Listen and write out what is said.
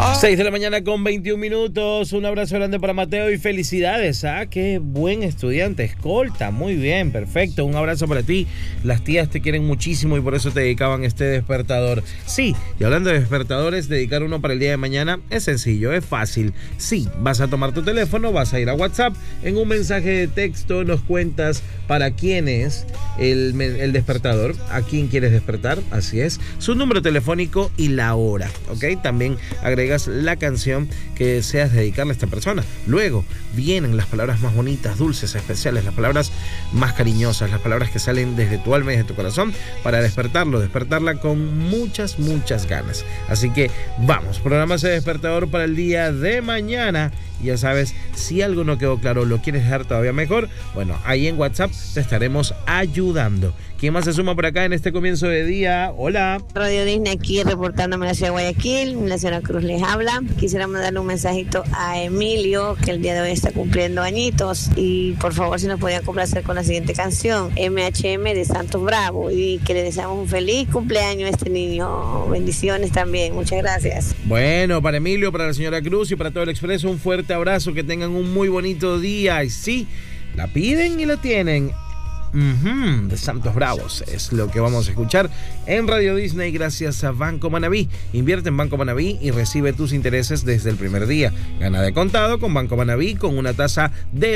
6 de la mañana con 21 minutos. Un abrazo grande para Mateo y felicidades. Qué buen estudiante, escolta. Muy bien, perfecto. Un abrazo para ti. Las tías te quieren muchísimo y por eso te dedicaban este despertador. Sí, y hablando de despertadores, dedicar uno para el día de mañana es sencillo, es fácil. Sí, vas a tomar tu teléfono, vas a ir a WhatsApp. En un mensaje de texto nos cuentas para quién es el despertador, a quién quieres despertar, así es, su número telefónico y la hora, ¿ok? También agregas la canción que deseas dedicarle a esta persona. Luego vienen las palabras más bonitas, dulces, especiales, las palabras más cariñosas, las palabras que salen desde tu alma y desde tu corazón para despertarla con muchas ganas. Así que vamos, programa ese despertador para el día de mañana. Ya sabes, si algo no quedó claro, lo quieres dejar todavía mejor, bueno, ahí en WhatsApp te estaremos ayudando. ¿Quién más se suma por acá en este comienzo de día? Hola. Radio Disney aquí reportándome la ciudad de Guayaquil. La señora Cruz les habla. Quisiera mandarle un mensajito a Emilio, que el día de hoy está cumpliendo añitos. Y por favor, si nos podían complacer con la siguiente canción, MHM de Santos Bravo. Y que le deseamos un feliz cumpleaños a este niño. Bendiciones también. Muchas gracias. Bueno, para Emilio, para la señora Cruz y para todo el Expreso, un fuerte abrazo. Que tengan un muy bonito día. Y sí, la piden y la tienen. De Santos Bravos es lo que vamos a escuchar en Radio Disney gracias a Banco Manaví. Invierte en Banco Manaví y recibe tus intereses desde el primer día. Gana de contado con Banco Manaví con una tasa de